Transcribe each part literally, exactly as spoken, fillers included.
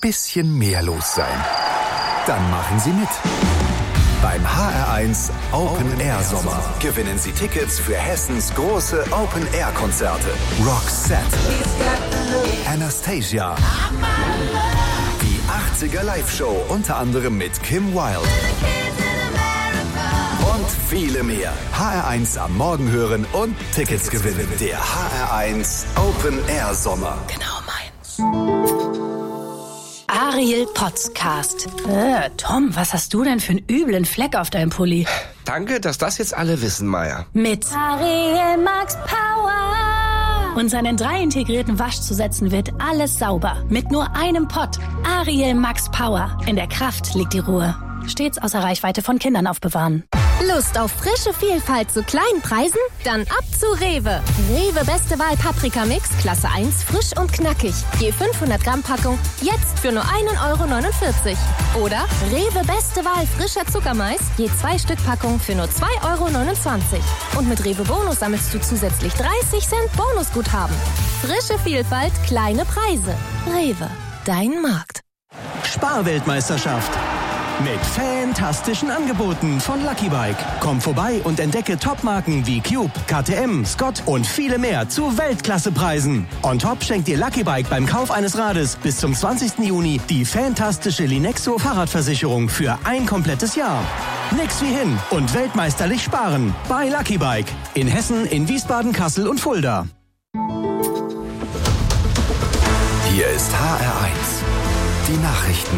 bisschen mehr los sein? Dann machen Sie mit. Beim H R eins Open Air Sommer gewinnen Sie Tickets für Hessens große Open Air Konzerte. Roxette, Anastasia, die achtziger Live-Show unter anderem mit Kim Wilde und viele mehr. H R eins am Morgen hören und Tickets gewinnen. Der H R eins Open Air Sommer. Genau meins. Ariel Podcast. Äh, Tom, was hast du denn für einen üblen Fleck auf deinem Pulli? Danke, dass das jetzt alle wissen, Maya. Mit Ariel Max Power. Unseren in drei integrierten Waschzusätzen wird alles sauber. Mit nur einem Pott. Ariel Max Power. In der Kraft liegt die Ruhe. Stets außer Reichweite von Kindern aufbewahren. Lust auf frische Vielfalt zu kleinen Preisen? Dann ab zu Rewe. Rewe Beste Wahl Paprika Mix, Klasse eins, frisch und knackig. Je fünfhundert Gramm Packung, jetzt für nur ein Euro neunundvierzig. Oder Rewe Beste Wahl frischer Zuckermais, je zwei Stück Packung für nur zwei Euro neunundzwanzig. Und mit Rewe Bonus sammelst du zusätzlich dreißig Cent Bonusguthaben. Frische Vielfalt, kleine Preise. Rewe, dein Markt. Sparweltmeisterschaft. Mit fantastischen Angeboten von Lucky Bike. Komm vorbei und entdecke Topmarken wie Cube, K T M, Scott und viele mehr zu Weltklassepreisen. On top schenkt dir Lucky Bike beim Kauf eines Rades bis zum zwanzigsten Juni die fantastische Linexo Fahrradversicherung für ein komplettes Jahr. Nix wie hin und weltmeisterlich sparen bei Lucky Bike. In Hessen, in Wiesbaden, Kassel und Fulda. Hier ist H R eins. Die Nachrichten.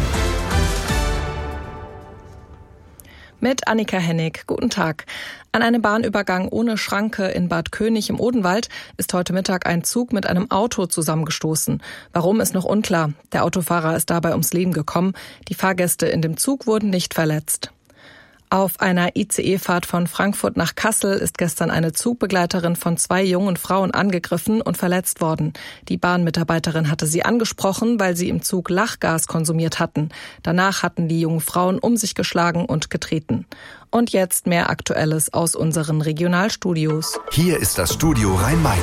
Mit Annika Hennig. Guten Tag. An einem Bahnübergang ohne Schranke in Bad König im Odenwald ist heute Mittag ein Zug mit einem Auto zusammengestoßen. Warum, ist noch unklar. Der Autofahrer ist dabei ums Leben gekommen. Die Fahrgäste in dem Zug wurden nicht verletzt. Auf einer I C E-Fahrt von Frankfurt nach Kassel ist gestern eine Zugbegleiterin von zwei jungen Frauen angegriffen und verletzt worden. Die Bahnmitarbeiterin hatte sie angesprochen, weil sie im Zug Lachgas konsumiert hatten. Danach hatten die jungen Frauen um sich geschlagen und getreten. Und jetzt mehr Aktuelles aus unseren Regionalstudios. Hier ist das Studio Rhein-Main.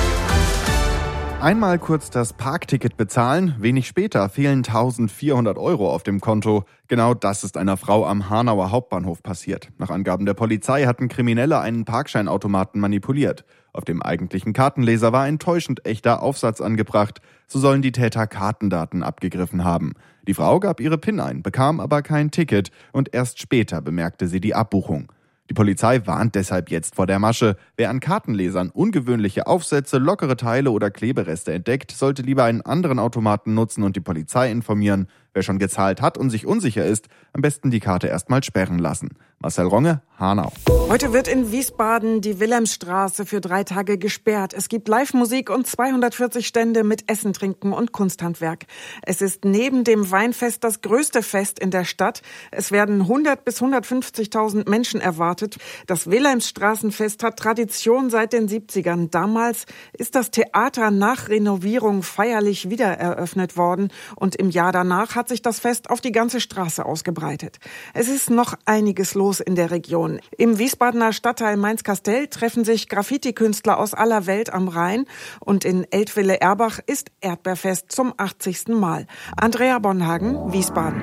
Einmal kurz das Parkticket bezahlen, wenig später fehlen eintausendvierhundert Euro auf dem Konto. Genau das ist einer Frau am Hanauer Hauptbahnhof passiert. Nach Angaben der Polizei hatten Kriminelle einen Parkscheinautomaten manipuliert. Auf dem eigentlichen Kartenleser war ein täuschend echter Aufsatz angebracht. So sollen die Täter Kartendaten abgegriffen haben. Die Frau gab ihre PIN ein, bekam aber kein Ticket und erst später bemerkte sie die Abbuchung. Die Polizei warnt deshalb jetzt vor der Masche. Wer an Kartenlesern ungewöhnliche Aufsätze, lockere Teile oder Klebereste entdeckt, sollte lieber einen anderen Automaten nutzen und die Polizei informieren. Wer schon gezahlt hat und sich unsicher ist, am besten die Karte erstmal sperren lassen. Marcel Ronge, Hanau. Heute wird in Wiesbaden die Wilhelmstraße für drei Tage gesperrt. Es gibt Live-Musik und zweihundertvierzig Stände mit Essen, Trinken und Kunsthandwerk. Es ist neben dem Weinfest das größte Fest in der Stadt. Es werden hundert bis hundertfünfzigtausend Menschen erwartet. Das Wilhelmstraßenfest hat Tradition seit den siebzigern. Damals ist das Theater nach Renovierung feierlich wieder eröffnet worden und im Jahr danach hat sich das Fest auf die ganze Straße ausgebreitet. Es ist noch einiges los in der Region. Im Wiesbadener Stadtteil Mainz-Kastell treffen sich Graffiti-Künstler aus aller Welt am Rhein und in Eltville-Erbach ist Erdbeerfest zum achtzigsten Mal. Andrea Bonhagen, Wiesbaden.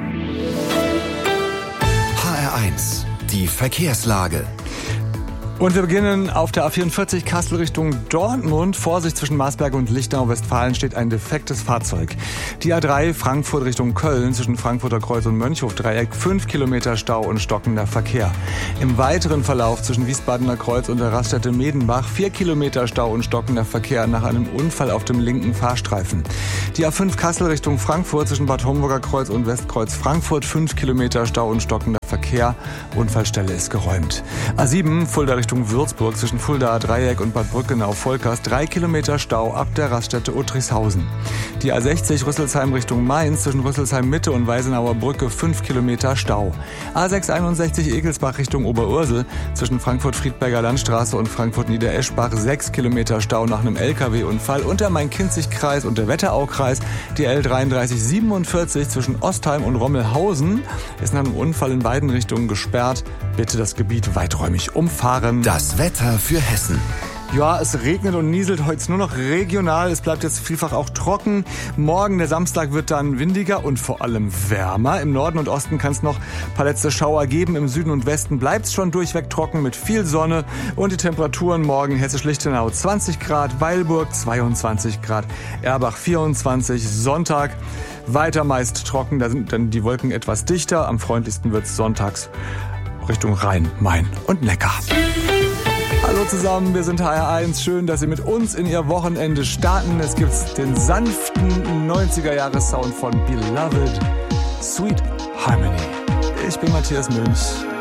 H R eins, die Verkehrslage. Und wir beginnen auf der A vierundvierzig Kassel Richtung Dortmund. Vorsicht, zwischen Marsberg und Lichtenau, Westfalen steht ein defektes Fahrzeug. Die A drei Frankfurt Richtung Köln zwischen Frankfurter Kreuz und Mönchhof-Dreieck, fünf Kilometer Stau und stockender Verkehr. Im weiteren Verlauf zwischen Wiesbadener Kreuz und der Raststätte Medenbach, vier Kilometer Stau und stockender Verkehr nach einem Unfall auf dem linken Fahrstreifen. Die A fünf Kassel Richtung Frankfurt zwischen Bad Homburger Kreuz und Westkreuz Frankfurt, fünf Kilometer Stau und stockender Verkehr. Unfallstelle ist geräumt. A sieben Fulda Richtung Würzburg zwischen Fuldaer Dreieck und Bad Brückenau-Volkers, drei Kilometer Stau ab der Raststätte Uttrichshausen. Die A sechzig Rüsselsheim Richtung Mainz zwischen Rüsselsheim Mitte und Weisenauer Brücke, fünf Kilometer Stau. A sechs einundsechzig Egelsbach Richtung Oberursel zwischen Frankfurt-Friedberger Landstraße und Frankfurt-Niedereschbach, sechs Kilometer Stau nach einem L K W-Unfall. Und der Main-Kinzig-Kreis und der Wetteraukreis, die L dreiunddreißig siebenundvierzig zwischen Ostheim und Rommelhausen, ist nach einem Unfall in beiden Richtungen gesperrt. Bitte das Gebiet weiträumig umfahren. Das Wetter für Hessen. Ja, es regnet und nieselt heute nur noch regional. Es bleibt jetzt vielfach auch trocken. Morgen, der Samstag, wird dann windiger und vor allem wärmer. Im Norden und Osten kann es noch ein paar letzte Schauer geben. Im Süden und Westen bleibt es schon durchweg trocken mit viel Sonne. Und die Temperaturen morgen: Hessisch-Lichtenau zwanzig Grad, Weilburg zweiundzwanzig Grad, Erbach vierundzwanzig. Sonntag weiter meist trocken, da sind dann die Wolken etwas dichter. Am freundlichsten wird es sonntags Richtung Rhein, Main und Neckar. Hallo zusammen, wir sind H R eins. Schön, dass Sie mit uns in Ihr Wochenende starten. Es gibt den sanften neunziger-Jahres-Sound von Beloved, Sweet Harmony. Ich bin Matthias Münch.